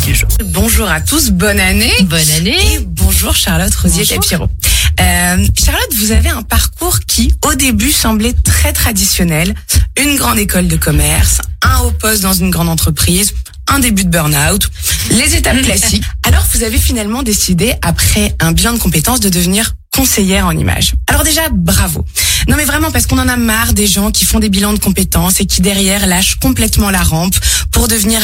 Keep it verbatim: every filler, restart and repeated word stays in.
du jour. Bonjour à tous, bonne année. Bonne année. Et bonjour Charlotte Rosier-Capiro. Euh, Charlotte, vous avez un parcours qui, au début, semblait très traditionnel. Une grande école de commerce, un haut poste dans une grande entreprise, un début de burn-out, les étapes classiques. Alors, vous avez finalement décidé, après un bilan de compétences, de devenir conseillère en image. Alors déjà, bravo. Non mais vraiment, parce qu'on en a marre des gens qui font des bilans de compétences et qui derrière lâchent complètement la rampe pour devenir